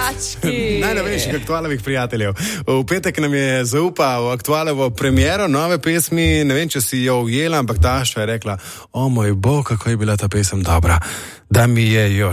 Mački. Najnovejših aktualovih prijateljev. V petek nam je zaupal aktualovo premiero nove pesmi, ne vem, če si jo ujela, ampak Taša je rekla, o moj bog, kako je bila ta pesem dobra, da mi je jo